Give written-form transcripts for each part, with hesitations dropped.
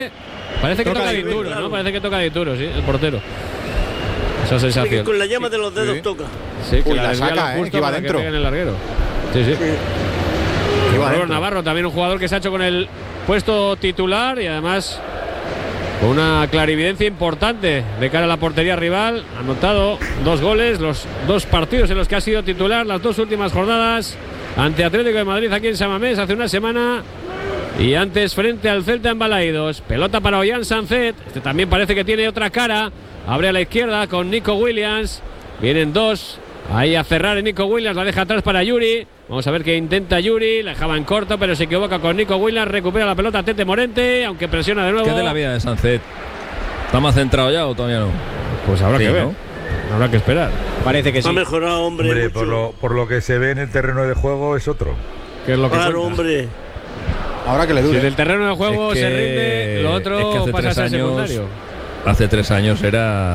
Parece que toca duro, ¿no? Parece que toca duro, sí, el portero. Esa sensación. Con la llama de los dedos toca. Sí, que la desvía saca, lo justo que va para dentro. que pegue en el larguero. Sí. Robert Navarro, también un jugador que se ha hecho con el puesto titular y además con una clarividencia importante de cara a la portería rival. Ha anotado 2 goles, los 2 partidos en los que ha sido titular, las 2 últimas jornadas ante Atlético de Madrid aquí en San Mamés hace una semana y antes frente al Celta en Balaídos. Pelota para Ollán Sancet, este también parece que tiene otra cara, abre a la izquierda con Nico Williams, vienen 2, ahí a cerrar en Nico Williams, la deja atrás para Yuri. Vamos a ver qué intenta Yuri, la dejaba en corto, pero se equivoca con Nico Williams, recupera la pelota Tete Morente, aunque presiona de nuevo. ¿Qué de la vida de Sancet? ¿Está más centrado ya o todavía no? Pues habrá Sí, que ver, ¿no? habrá que esperar. Parece que sí. Ha mejorado, hombre. Por lo que se ve en el terreno de juego es otro. ¿Qué es lo que Claro, cuenta? hombre. Ahora que le Si dure. del terreno de juego Es que- se rinde, lo otro es que hace pasa a 3 ser años, secundario. Hace 3 años era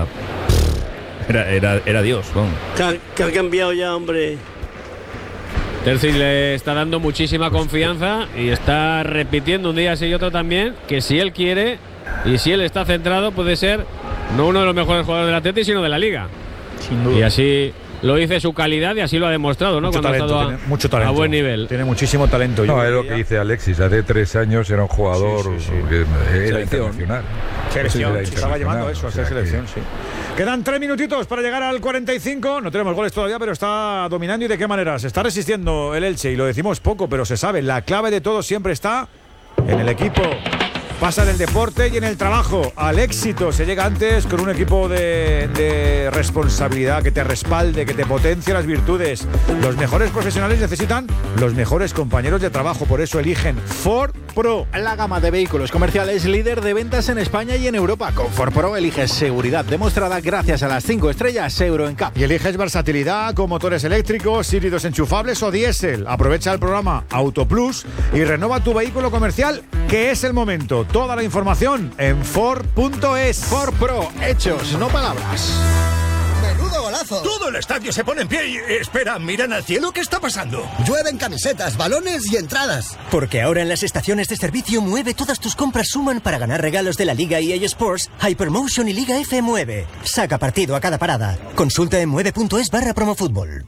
Dios, ¿no? Que ha cambiado ya, hombre. Terzi le está dando muchísima confianza y está repitiendo un día sí y otro también que si él quiere y si él está centrado puede ser no uno de los mejores jugadores del Atleti sino de la Liga. Sin duda. Y así lo dice su calidad y así lo ha demostrado, ¿no? Mucho Cuando talento, ha estado tiene mucho talento. a buen nivel. Tiene muchísimo talento. No, es lo que dice Alexis. Hace 3 años era un jugador que era Selección. internacional. Selección, Era se estaba llevando eso, a ser internacional, o sea selección, sí. Quedan 3 minutitos para llegar al 45. No tenemos goles todavía, pero está dominando. ¿Y de qué manera? Se está resistiendo el Elche, y lo decimos poco, pero se sabe. La clave de todo siempre está en el equipo. Pasa en el deporte y en el trabajo. Al éxito se llega antes con un equipo de responsabilidad que te respalde, que te potencie las virtudes. Los mejores profesionales necesitan los mejores compañeros de trabajo. Por eso eligen Ford Pro. La gama de vehículos comerciales líder de ventas en España y en Europa. Con Ford Pro eliges seguridad demostrada gracias a las 5 estrellas Euro NCAP. Y eliges versatilidad con motores eléctricos, híbridos enchufables o diésel. Aprovecha el programa Auto Plus y renova tu vehículo comercial, que es el momento. Toda la información en Ford.es. Ford Pro, hechos, no palabras. ¡Menudo golazo! Todo el estadio se pone en pie y... espera, ¿miran al cielo? ¿Qué está pasando? Llueven camisetas, balones y entradas. Porque ahora en las estaciones de servicio Mueve todas tus compras suman para ganar regalos de la Liga EA Sports, Hypermotion y Liga F Mueve. Saca partido a cada parada. Consulta en mueve.es/promofútbol.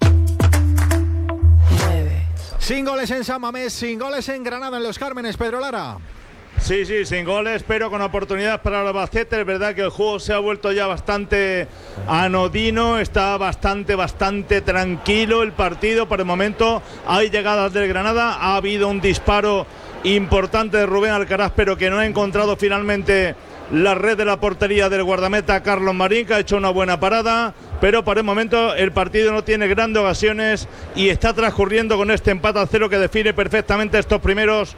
Sin goles en San Mamés, sin goles en Granada, en Los Cármenes, Pedro Lara. Sí, sin goles, pero con oportunidades para el Albacete. Es verdad que el juego se ha vuelto ya bastante anodino, está bastante tranquilo el partido. Por el momento hay llegadas del Granada, ha habido un disparo importante de Rubén Alcaraz, pero que no ha encontrado finalmente la red de la portería del guardameta Carlos Marín, que ha hecho una buena parada, pero por el momento el partido no tiene grandes ocasiones y está transcurriendo con este empate a 0 que define perfectamente estos primeros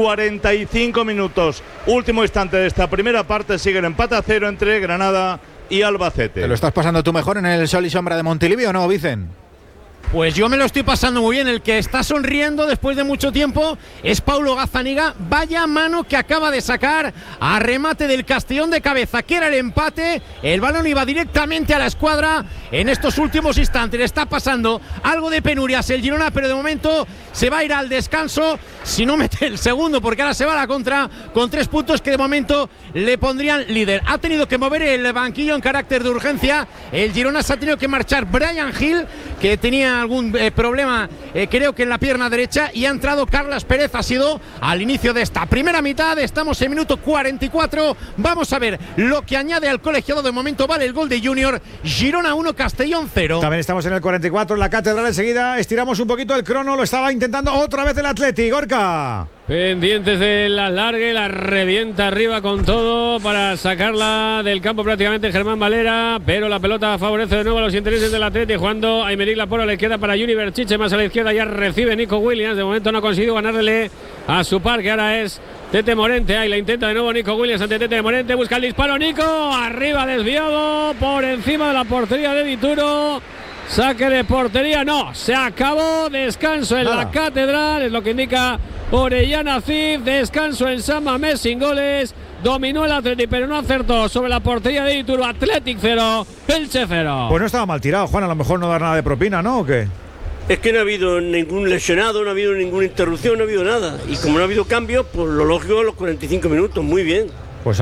45 minutos. Último instante de esta primera parte, sigue el empate a 0 entre Granada y Albacete. ¿Te lo estás pasando tú mejor en el sol y sombra de Montilivi o no, Vicen? Pues yo me lo estoy pasando muy bien. El que está sonriendo después de mucho tiempo es Paulo Gazzaniga. Vaya mano que acaba de sacar a remate del Castellón de cabeza, que era el empate. El balón iba directamente a la escuadra. En estos últimos instantes le está pasando algo de penurias el Girona, pero de momento se va a ir al descanso si no mete el segundo, porque ahora se va a la contra con 3 puntos que de momento le pondrían líder. Ha tenido que mover el banquillo en carácter de urgencia. El Girona se ha tenido que marchar Brian Hill, que tenía algún problema, creo que en la pierna derecha, y ha entrado Carlas Pérez. Ha sido al inicio de esta primera mitad. Estamos en minuto 44. Vamos a ver lo que añade al colegiado. De momento vale el gol de Junior. Girona 1, Castellón 0. También estamos en el 44, en la Catedral. Enseguida estiramos un poquito el crono. Lo estaba intentando otra vez el Atleti. Gorka. Pendientes de la largue, la revienta arriba con todo para sacarla del campo prácticamente Germán Valera, pero la pelota favorece de nuevo a los intereses del Atleti, jugando Aymeric Laporte a la izquierda para Juni Berchiche, más a la izquierda ya recibe Nico Williams. De momento no ha conseguido ganarle a su par, que ahora es Tete Morente. Ahí la intenta de nuevo Nico Williams ante Tete Morente, busca el disparo Nico, arriba desviado por encima de la portería de Dituro. Saque de portería, no, se acabó. Descanso en la Catedral, es lo que indica Orellana Cid. Descanso en San Mamés sin goles. Dominó el Atleti, pero no acertó sobre la portería de Dituro. Athletic 0, Elche 0. Pues no estaba mal tirado, Juan. A lo mejor no dar nada de propina, ¿no? ¿O qué? Es que no ha habido ningún lesionado, no ha habido ninguna interrupción, no ha habido nada. Y como no ha habido cambios, pues lo lógico, los 45 minutos, muy bien.